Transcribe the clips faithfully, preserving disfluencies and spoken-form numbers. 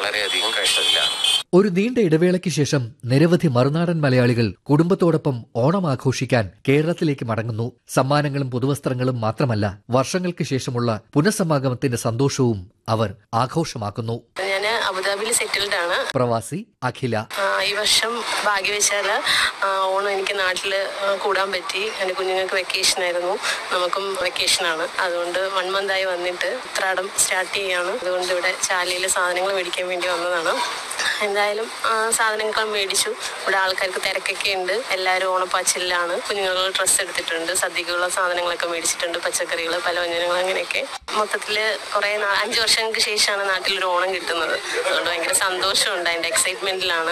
വളരെയധികം കഷ്ടത്തിലാണ്. ഒരു നീണ്ട ഇടവേളയ്ക്ക് ശേഷം നിരവധി മറുനാടൻ മലയാളികൾ കുടുംബത്തോടൊപ്പം ഓണം ആഘോഷിക്കാൻ കേരളത്തിലേക്ക് മടങ്ങുന്നു. സമ്മാനങ്ങളും പുതുവസ്ത്രങ്ങളും മാത്രമല്ല, വർഷങ്ങൾക്ക് ശേഷമുള്ള പുനഃസമാഗമത്തിന്റെ സന്തോഷവും അവർ ആഘോഷമാക്കുന്നു. ഞാൻ അബുദാബിയിൽ സെറ്റിൽഡ് ആണ്. പ്രവാസി അഖില. ഈ വർഷം ഭാഗ്യവശാല് ഓണം എനിക്ക് നാട്ടിൽ കൂടാൻ പറ്റി. എൻ്റെ കുഞ്ഞുങ്ങൾക്ക് വെക്കേഷൻ ആയിരുന്നു, നമുക്കും വെക്കേഷനാണ്. അതുകൊണ്ട് വൺ മന്ത് ആയി വന്നിട്ട് ഉത്രാടം സ്റ്റാർട്ട് ചെയ്യാണ്. അതുകൊണ്ട് ഇവിടെ ചാലയിലെ സാധനങ്ങൾ മേടിക്കാൻ വേണ്ടി വന്നതാണ്. എന്തായാലും സാധനങ്ങൾ മേടിച്ചു. ഇവിടെ ആൾക്കാർക്ക് തിരക്കൊക്കെ ഉണ്ട്. എല്ലാവരും ഓണപ്പാച്ചിലാണ്. കുഞ്ഞുങ്ങൾക്ക് ഡ്രസ്സ് എടുത്തിട്ടുണ്ട്, സദ്യക്കുള്ള സാധനങ്ങളൊക്കെ മേടിച്ചിട്ടുണ്ട്, പച്ചക്കറികൾ, പലവ്യഞ്ജനങ്ങൾ, അങ്ങനെയൊക്കെ. മൊത്തത്തിൽ കുറേ അഞ്ച് വർഷങ്ങൾക്ക് ശേഷമാണ് നാട്ടിലൊരു ഓണം കിട്ടുന്നത്. അതുകൊണ്ട് ഭയങ്കര സന്തോഷമുണ്ട്. അതിൻ്റെ എക്സൈറ്റ്മെൻറ്റിലാണ്.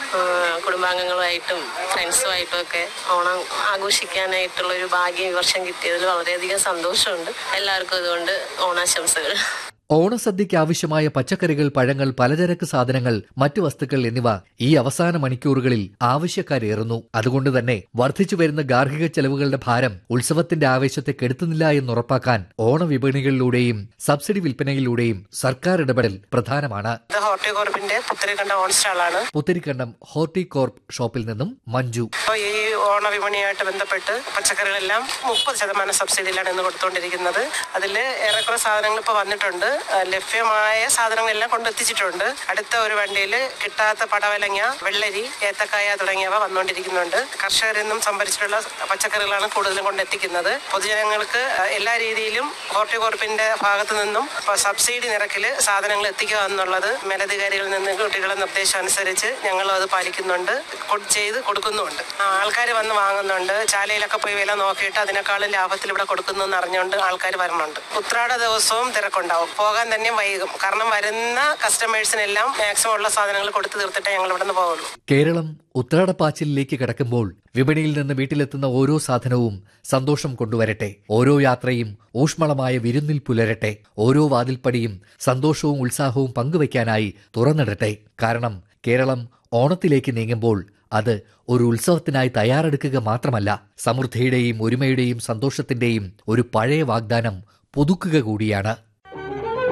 കുടുംബാംഗങ്ങളുമായിട്ടും ഫ്രണ്ട്സുമായിട്ടും ഒക്കെ ഓണം ആഘോഷിക്കാനായിട്ടുള്ളൊരു ഭാഗ്യം ഈ വർഷം കിട്ടിയതിൽ വളരെയധികം സന്തോഷമുണ്ട്. എല്ലാവർക്കും അതുകൊണ്ട് ഓണാശംസകൾ. ഓണസദ്യയ്ക്ക് ആവശ്യമായ പച്ചക്കറികൾ, പഴങ്ങൾ, പലചരക്ക് സാധനങ്ങൾ, മറ്റു വസ്തുക്കൾ എന്നിവ ഈ അവസാന മണിക്കൂറുകളിൽ ആവശ്യക്കാരേറുന്നു. അതുകൊണ്ട് തന്നെ വർദ്ധിച്ചുവരുന്ന ഗാർഹിക ചെലവുകളുടെ ഭാരം ഉത്സവത്തിന്റെ ആവേശത്തെ കെടുത്തുന്നില്ല എന്നുറപ്പാക്കാൻ ഓണവിപണികളിലൂടെയും സബ്സിഡി വിൽപ്പനയിലൂടെയും സർക്കാർ ഇടപെടൽ പ്രധാനമാണ്. ഹോർട്ടികോർപ്പിന്റെ പുത്തരിക്കണ്ടം ഓൺ സ്റ്റാളാണ്. പുത്തരിക്കണ്ടം ഹോർട്ടികോർപ്പ് ഷോപ്പിൽ നിന്നും മഞ്ജു. ഈ ഓണവിപണിയായിട്ട് ബന്ധപ്പെട്ട് പച്ചക്കറികളെല്ലാം മുപ്പത് ശതമാനം സബ്സിഡിയിലാണ് ഇന്ന് കൊടുത്തുകൊണ്ടിരിക്കുന്നത്. അതിൽ ഏറെക്കുറെ സാധനങ്ങൾ ഇപ്പോൾ വന്നിട്ടുണ്ട്. ലഭ്യമായ സാധനങ്ങളെല്ലാം കൊണ്ടെത്തിച്ചിട്ടുണ്ട്. അടുത്ത ഒരു വണ്ടിയിൽ കിട്ടാത്ത പടവലങ്ങ, വെള്ളരി, ഏത്തക്കായ തുടങ്ങിയവ വന്നുകൊണ്ടിരിക്കുന്നുണ്ട്. കർഷകരിൽ നിന്നും സംഭരിച്ചിട്ടുള്ള പച്ചക്കറികളാണ് കൂടുതലും കൊണ്ടെത്തിക്കുന്നത്. പൊതുജനങ്ങൾക്ക് എല്ലാ രീതിയിലും ഹോർട്ടികോർപ്പിന്റെ ഭാഗത്തു നിന്നും സബ്സിഡി നിരക്കിൽ സാധനങ്ങൾ എത്തിക്കുക എന്നുള്ളത് മേലധികാരികളിൽ നിന്ന് കുട്ടികളുടെ നിർദ്ദേശം അനുസരിച്ച് ഞങ്ങളും അത് പാലിക്കുന്നുണ്ട്, ചെയ്ത് കൊടുക്കുന്നുമുണ്ട്. ആൾക്കാർ വന്ന് വാങ്ങുന്നുണ്ട്. ചാലയിലൊക്കെ പോയി വില നോക്കിയിട്ട് അതിനേക്കാളും ലാഭത്തിൽ ഇവിടെ കൊടുക്കുന്നു എന്ന് അറിഞ്ഞുകൊണ്ട് ആൾക്കാർ വരുന്നുണ്ട്. ഉത്രാട ദിവസവും തിരക്കുണ്ടാവും. പോകാൻ തന്നെ വൈകും. കാരണം വരുന്ന കസ്റ്റമേഴ്സിനെല്ലാം മാക്സിമം ഉള്ള സാധനങ്ങൾ കൊടുത്തു തീർത്തിട്ടേ ഞങ്ങൾ ഇവിടെ നിന്ന് പോകുള്ളൂ. കേരളം ഉത്രാടപ്പാച്ചിലേക്ക് കടക്കുമ്പോൾ വിപണിയിൽ നിന്ന് വീട്ടിലെത്തുന്ന ഓരോ സാധനവും സന്തോഷം കൊണ്ടുവരട്ടെ. ഓരോ യാത്രയും ഊഷ്മളമായ വിരുന്നിൽ പുലരട്ടെ. ഓരോ വാതിൽപ്പടിയും സന്തോഷവും ഉത്സാഹവും പങ്കുവയ്ക്കാനായി തുറന്നിടട്ടെ. കാരണം കേരളം ഓണത്തിലേക്ക് നീങ്ങുമ്പോൾ അത് ഒരു ഉത്സവത്തിനായി തയ്യാറെടുക്കുക മാത്രമല്ല, സമൃദ്ധിയുടെയും ഒരുമയുടെയും സന്തോഷത്തിന്റെയും ഒരു പഴയ വാഗ്ദാനം പുതുക്കുക കൂടിയാണ്.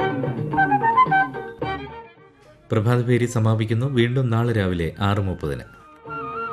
പ്രഭാതപേരി സമാപിക്കുന്നു. വീണ്ടും നാളെ രാവിലെ ആറ് മുപ്പതിന്.